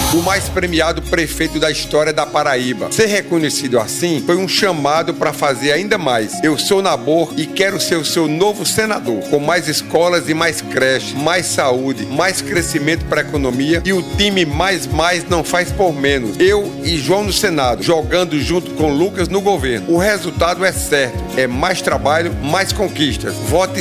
o mais premiado prefeito da história da Paraíba. Ser reconhecido assim foi um chamado para fazer ainda mais. Eu sou Nabor e quero ser o seu novo senador, com mais escolas e mais creches, mais saúde, mais crescimento para a economia e o time mais não faz por menos. Eu e João no Senado, jogando junto com Lucas no governo. O resultado é certo, é mais trabalho, mais conquistas. Vote